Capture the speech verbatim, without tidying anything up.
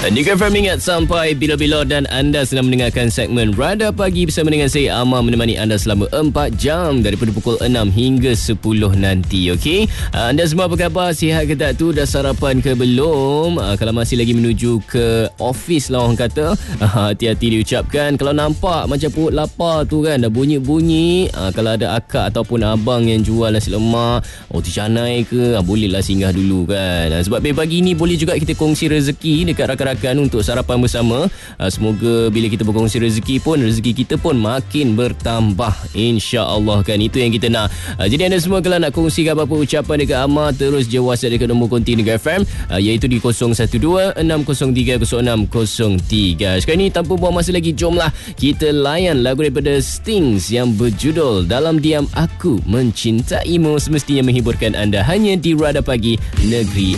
Nick F M ingat sampai bila-bila dan anda sedang mendengarkan segmen Radar Pagi bersama dengan saya Amar, menemani anda selama empat jam daripada pukul enam hingga sepuluh nanti. Okey, anda semua apa khabar? Sihat ke tak tu? Dah sarapan ke belum? Kalau masih lagi menuju ke office lah orang kata, hati-hati diucapkan. Kalau nampak macam perut lapar tu kan, dah bunyi-bunyi, kalau ada akak ataupun abang yang jual nasi lemak, roti canai ke, bolehlah singgah dulu kan. Sebab pagi ni boleh juga kita kongsi rezeki dekat rakan-rakan untuk sarapan bersama. Semoga bila kita berkongsi rezeki pun, rezeki kita pun makin bertambah, insya-Allah kan. Itu yang kita nak. Jadi anda semua kalau nak kongsikan apa-apa ucapan dekat Amar, terus je WhatsApp dekat nombor konti Nick F M, iaitu di kosong satu dua enam kosong tiga kosong enam kosong tiga. Sekarang ni tanpa buang masa lagi, jomlah kita layan lagu daripada Stings yang berjudul Dalam Diam Aku Mencintaimu, semestinya menghiburkan anda hanya di Radar Pagi Negeri